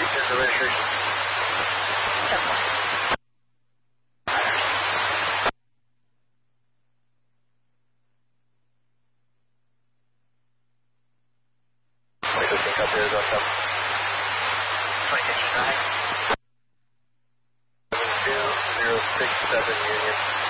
Here's the registration. 2015 Copy Arizona South. 2015, go ahead. 2067 Union.